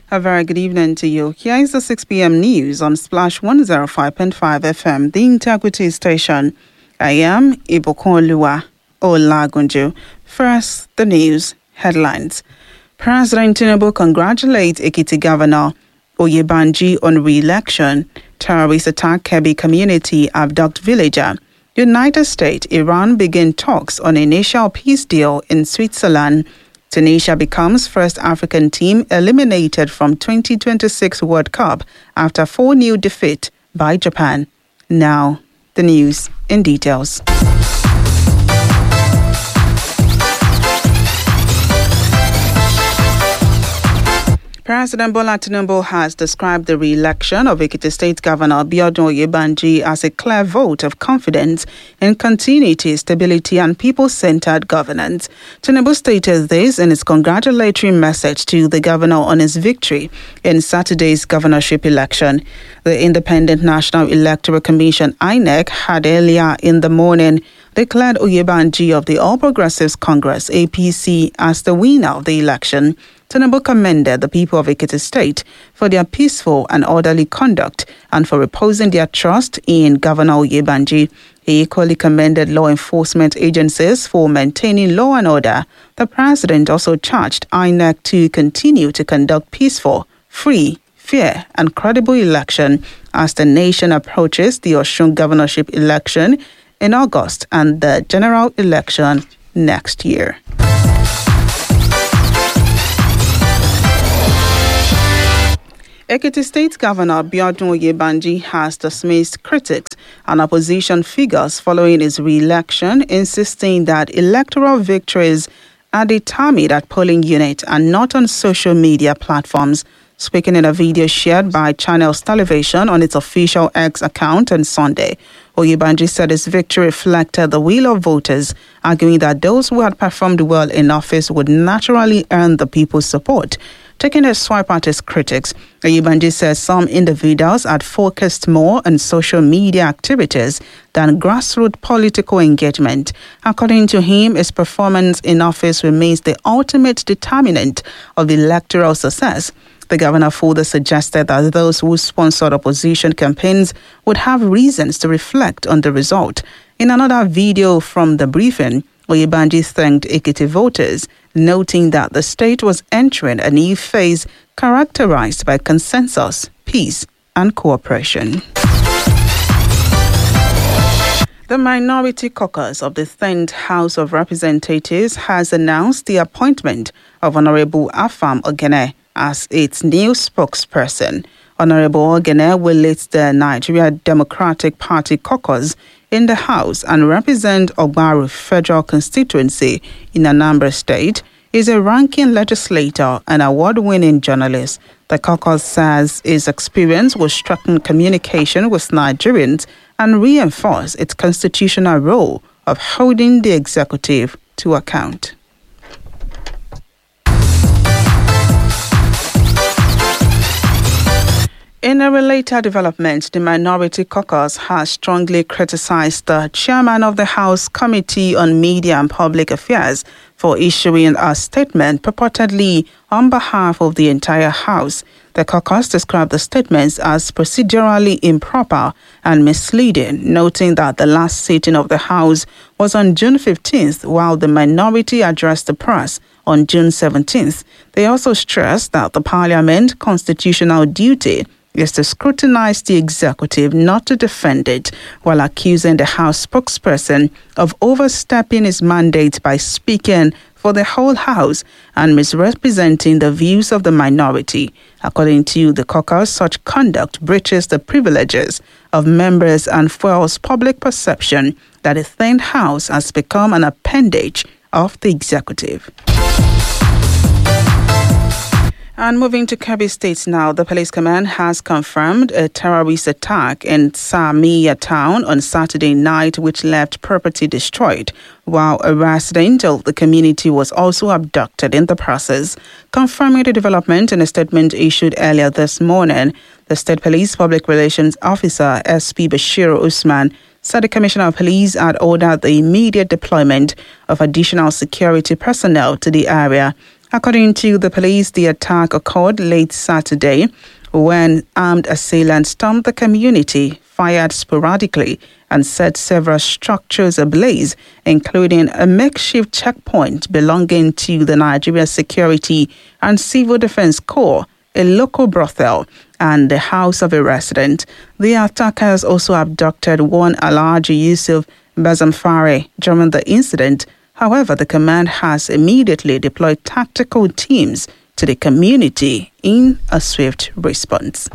A very good evening to you. Here is the 6 p.m. news on Splash 105.5 FM, the Integrity Station. I am Ibukonluwa Olagunju. First, the news headlines. President Tinubu congratulates Ekiti Governor Oyebanji on re-election. Terrorist attack Kebbi community, abduct villager. United States, Iran begin talks on initial peace deal in Switzerland. Tunisia becomes first African team eliminated from 2026 World Cup after 4-0 defeat by Japan. Now, the news in details. President Bola Tinubu has described the re-election of Ekiti State Governor Biodun Oyebanji as a clear vote of confidence in continuity, stability and people-centered governance. Tinubu stated this in his congratulatory message to the governor on his victory in Saturday's governorship election. The Independent National Electoral Commission, INEC, had earlier in the morning declared Oyebanji of the All Progressives Congress, APC, as the winner of the election. Tinubu commended the people of Ekiti State for their peaceful and orderly conduct and for reposing their trust in Governor Oyebanji. He equally commended law enforcement agencies for maintaining law and order. The president also charged INEC to continue to conduct peaceful, free, fair and credible election as the nation approaches the Osun governorship election in August and the general election next year. Ekiti State Governor Biodun Oyebanji has dismissed critics and opposition figures following his re-election, insisting that electoral victories are determined at polling units and not on social media platforms. Speaking in a video shared by Channels Television on its official X account on Sunday, Oyebanji said his victory reflected the will of voters, arguing that those who had performed well in office would naturally earn the people's support. Taking a swipe at his critics, Oyebanji says some individuals had focused more on social media activities than grassroots political engagement. According to him, his performance in office remains the ultimate determinant of electoral success. The governor further suggested that those who sponsored opposition campaigns would have reasons to reflect on the result. In another video from the briefing, Oyebanji thanked Ekiti voters, noting that the state was entering a new phase characterized by consensus, peace, and cooperation. The Minority Caucus of the 10th House of Representatives has announced the appointment of Honorable Afam Ogene as its new spokesperson. Honorable Ogene will lead the Nigeria Democratic Party caucus in the House and represent Ogbaru Federal Constituency in Anambra State. Is a ranking legislator and award-winning journalist. The caucus says his experience will strengthen communication with Nigerians and reinforce its constitutional role of holding the executive to account. In a related development, the Minority Caucus has strongly criticized the chairman of the House Committee on Media and Public Affairs for issuing a statement purportedly on behalf of the entire House. The caucus described the statements as procedurally improper and misleading, noting that the last sitting of the House was on June 15th, while the minority addressed the press on June 17th. They also stressed that the Parliament's constitutional duty is to scrutinize the executive, not to defend it, while accusing the House spokesperson of overstepping his mandate by speaking for the whole House and misrepresenting the views of the minority. According to the caucus, such conduct breaches the privileges of members and fuels public perception that the 10th House has become an appendage of the executive. And moving to Kebbi State now, the police command has confirmed a terrorist attack in Samiya town on Saturday night, which left property destroyed, while a resident of the community was also abducted in the process. Confirming the development in a statement issued earlier this morning, the State Police Public Relations Officer, SP Bashir Usman, said the Commissioner of Police had ordered the immediate deployment of additional security personnel to the area According to the police, the attack occurred late Saturday when armed assailants stormed the community, fired sporadically, and set several structures ablaze, including a makeshift checkpoint belonging to the Nigeria Security and Civil Defense Corps, a local brothel, and the house of a resident. The attackers also abducted one Alhaji Yusuf Bazamfare during the incident. However, the command has immediately deployed tactical teams to the community in a swift response.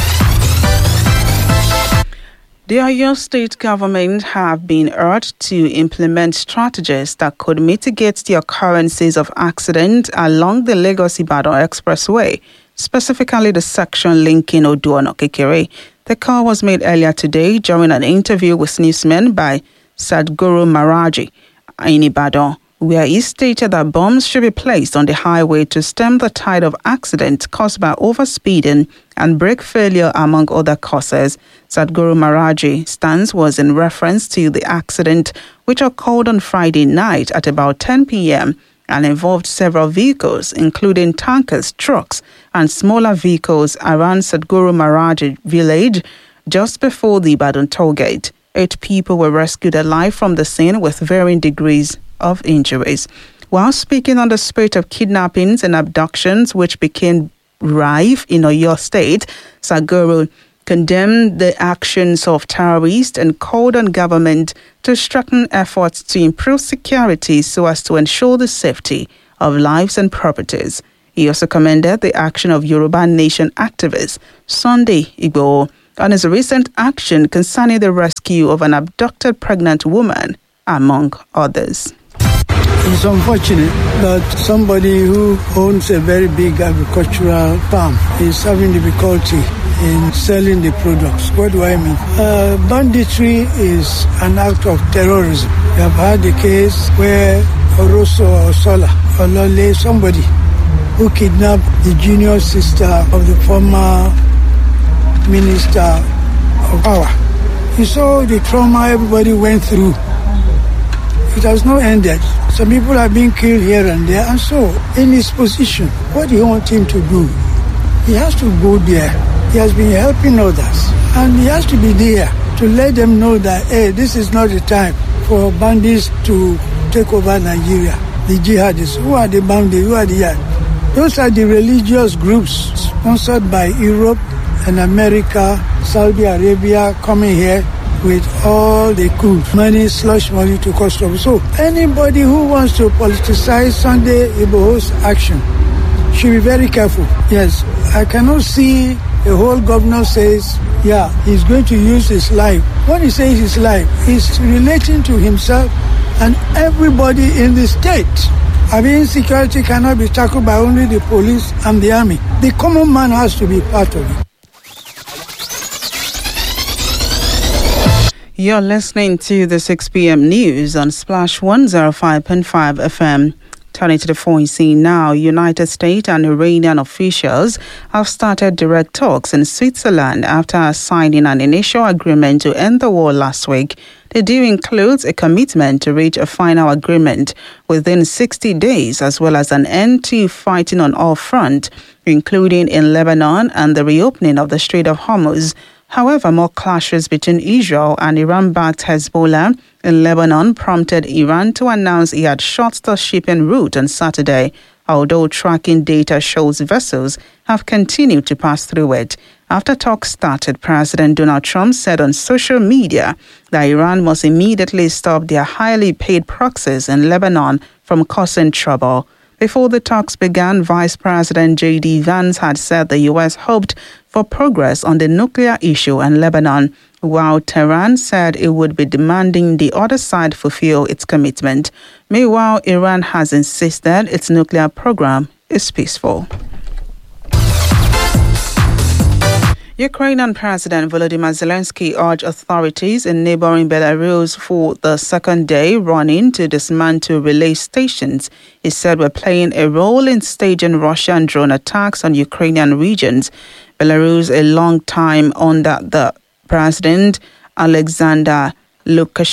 The Oyo State government have been urged to implement strategies that could mitigate the occurrences of accidents along the Lagos-Ibadan Expressway, specifically the section linking Odo-Onokekere. The call was made earlier today during an interview with newsmen by Sadhguru Maharaji in Ibadan, where he stated that bombs should be placed on the highway to stem the tide of accidents caused by overspeeding and brake failure, among other causes. Sadhguru Maharaji's stance was in reference to the accident which occurred on Friday night at about 10 p.m. and involved several vehicles, including tankers, trucks, and smaller vehicles around Sadhguru Maharaji village just before the Ibadan toll gate. 8 people were rescued alive from the scene with varying degrees of injuries. While speaking on the spate of kidnappings and abductions which became rife in Oyo State, Sadhguru condemned the actions of terrorists and called on government to strengthen efforts to improve security so as to ensure the safety of lives and properties. He also commended the action of Yoruba Nation activist Sunday Igboho on his recent action concerning the rescue of an abducted pregnant woman, among others. It's unfortunate that somebody who owns a very big agricultural farm is having difficulty in selling the products. What do I mean? Banditry is an act of terrorism. We have had the case where Oroso or Sola, Olole, somebody who kidnapped the junior sister of the former Minister of Power. You saw the trauma everybody went through. It has not ended. Some people are being killed here and there. And so, in his position, what do you want him to do? He has to go there. He has been helping others. And he has to be there to let them know that, hey, this is not the time for bandits to take over Nigeria. The jihadists. Who are the bandits? Who are the jihadists? Those are the religious groups sponsored by Europe and America, Saudi Arabia, coming here with all the cool money, slush money to cause trouble. So anybody who wants to politicize Sunday Igboho's action should be very careful. Yes, I cannot see a whole governor says, yeah, he's going to use his life. When he says his life, he's relating to himself and everybody in the state. I mean, security cannot be tackled by only the police and the army. The common man has to be part of it. You're listening to the 6 p.m. news on Splash 105.5 FM. Turning to the phone scene now, United States and Iranian officials have started direct talks in Switzerland after signing an initial agreement to end the war last week. The deal includes a commitment to reach a final agreement within 60 days, as well as an end to fighting on all fronts, including in Lebanon and the reopening of the Strait of Hormuz. However, more clashes between Israel and Iran-backed Hezbollah in Lebanon prompted Iran to announce it had shut the shipping route on Saturday, although tracking data shows vessels have continued to pass through it. After talks started, President Donald Trump said on social media that Iran must immediately stop their highly paid proxies in Lebanon from causing trouble. Before the talks began, Vice President J.D. Vance had said the U.S. hoped for progress on the nuclear issue in Lebanon, while Tehran said it would be demanding the other side fulfill its commitment. Meanwhile, Iran has insisted its nuclear program is peaceful. Ukrainian President Volodymyr Zelensky urged authorities in neighboring Belarus for the second day running to dismantle relay stations he said were playing a role in staging Russian drone attacks on Ukrainian regions. Belarus, a long time under the President Alexander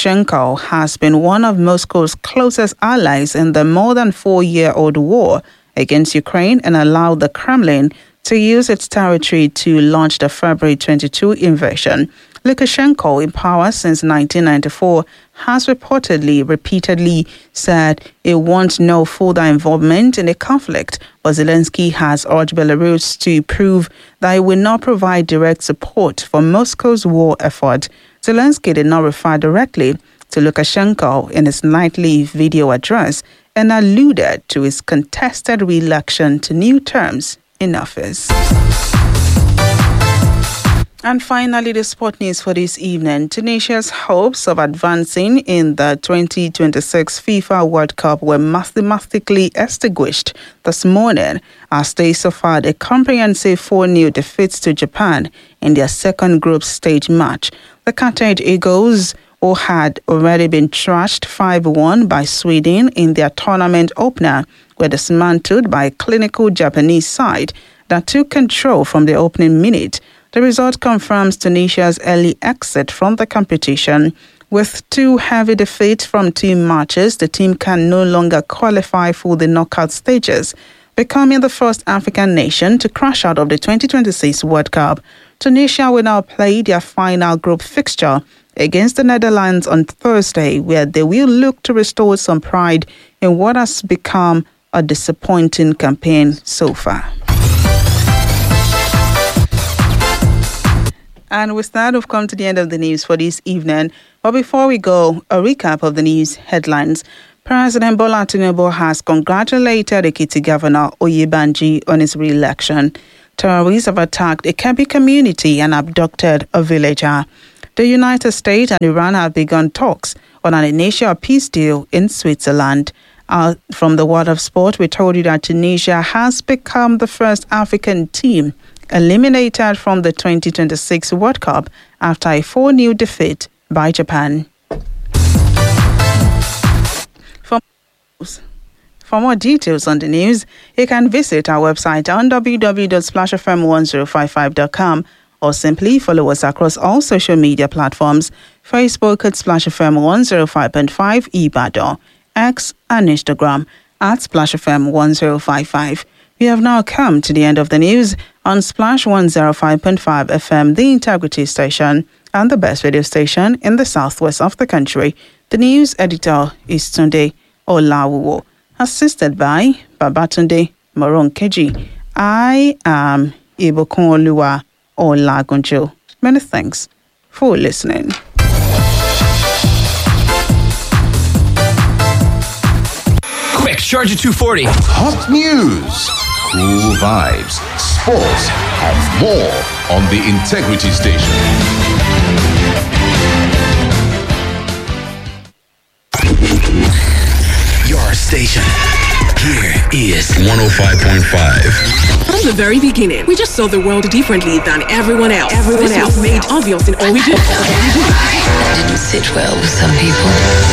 Lukashenko, has been one of Moscow's closest allies in the more than 4-year-old war against Ukraine and allowed the Kremlin to use its territory to launch the February 22 invasion. Lukashenko, in power since 1994, has repeatedly said it wants no further involvement in the conflict, but Zelensky has urged Belarus to prove that it will not provide direct support for Moscow's war effort. Zelensky did not refer directly to Lukashenko in his nightly video address and alluded to his contested re-election to new terms in office. And finally, the sport news for this evening. Tunisia's hopes of advancing in the 2026 FIFA World Cup were mathematically extinguished this morning as they suffered a comprehensive 4-0 defeat to Japan in their second group stage match. The Carthage Eagles, who had already been thrashed 5-1 by Sweden in their tournament opener, were dismantled by a clinical Japanese side that took control from the opening minute. The result confirms Tunisia's early exit from the competition. With 2 heavy defeats from 2 matches, the team can no longer qualify for the knockout stages, becoming the first African nation to crash out of the 2026 World Cup. Tunisia will now play their final group fixture against the Netherlands on Thursday, where they will look to restore some pride in what has become a disappointing campaign so far. And with that, we've come to the end of the news for this evening. But before we go, a recap of the news headlines. President Bola Tinubu has congratulated Ekiti Governor Oyebanji on his re-election. Terrorists have attacked a Kebbi community and abducted a villager. The United States and Iran have begun talks on an initial peace deal in Switzerland. From the world of sport, we told you that Tunisia has become the first African team eliminated from the 2026 World Cup after a 4-0 defeat by Japan. For more details on the news, you can visit our website on www.splashfm1055.com or simply follow us across all social media platforms: Facebook at Splash FM 105.5 Ibadan, X and Instagram at Splash FM 1055. We have now come to the end of the news on Splash 105.5 FM, the Integrity Station and the best radio station in the southwest of the country. The news editor is Tunde Olawuwo, assisted by Babatunde Moronkeji. I am Ibukunoluwa Olagunjo. Many thanks for listening. Quick, Charger 240. Hot news, cool vibes, sports, and more on the Integrity Station. Your station. Here is 105.5. From the very beginning, we just saw the world differently than everyone else. This was made obvious in all we do. That didn't sit well with some people.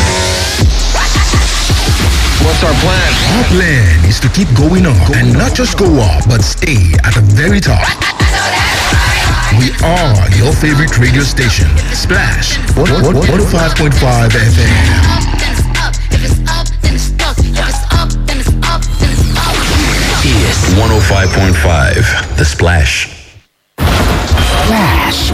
What's our plan? Our plan is to keep going up and not just go up, but stay at the very top. We are your favorite radio station, Splash 105.5 FM. Is 105.5, The Splash. Splash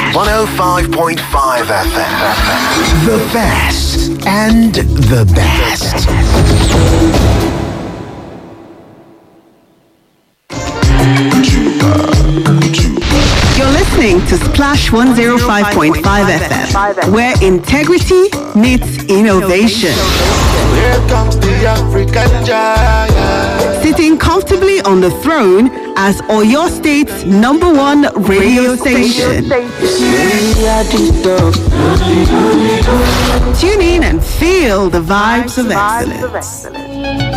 105.5 FM. The best and the best. You're listening to Splash 105.5 FM, where integrity meets innovation. Here comes the African giant. Sitting comfortably on the throne as Oyo State's #1 radio station. Tune in and feel the vibes of excellence.